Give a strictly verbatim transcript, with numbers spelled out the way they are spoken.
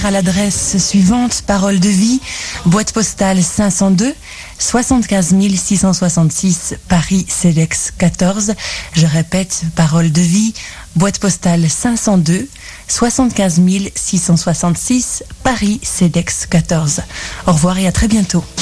À l'adresse suivante, Parole de Vie, boîte postale cinq cent deux, soixante-quinze mille six cent soixante-six, Paris, CEDEX quatorze. Je répète, Parole de Vie, boîte postale cinq cent deux, soixante-quinze mille six cent soixante-six, Paris, CEDEX quatorze. Au revoir et à très bientôt.